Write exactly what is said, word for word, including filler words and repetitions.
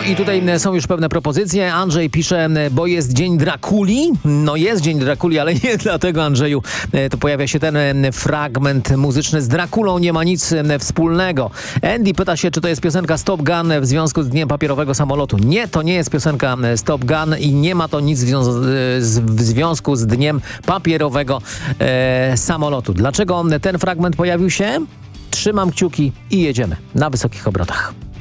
i tutaj są już pewne propozycje. Andrzej pisze, bo jest Dzień Drakuli. No jest Dzień Drakuli, ale nie dlatego, Andrzeju. To pojawia się ten fragment muzyczny. Z Drakulą nie ma nic wspólnego. Andy pyta się, czy to jest piosenka Stop Gun w związku z Dniem Papierowego Samolotu. Nie, to nie jest piosenka Stop Gun i nie ma to nic w, związ z, w związku z Dniem Papierowego e, Samolotu. Dlaczego ten fragment pojawił się? Trzymam kciuki i jedziemy na wysokich obrotach.